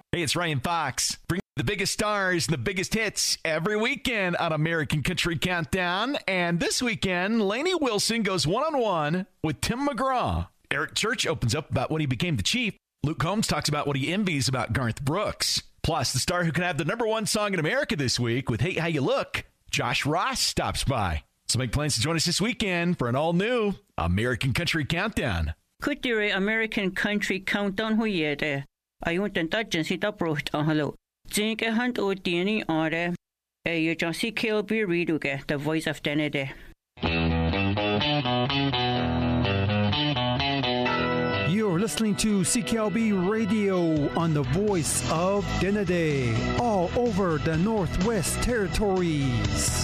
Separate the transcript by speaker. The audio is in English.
Speaker 1: Hey, it's Ryan Fox. Bring the biggest stars and the biggest hits every weekend on American Country Countdown. And this weekend, Lainey Wilson goes one-on-one with Tim McGraw. Eric Church opens up about when he became the Chief. Luke Combs talks about what he envies about Garth Brooks. Plus, the star who can have the #1 song in America this week with Hey How You Look, Josh Ross stops by. So make plans to join us this weekend for an all-new American Country Countdown.
Speaker 2: Kutire American Country Countdown huyede. Ayun tentajen si taproht ahalo. Zinke hand o tieni are. You just see KLB Reduge, the voice of Denede.
Speaker 3: You're listening to CKLB Radio on the voice of Denede, all over the Northwest Territories.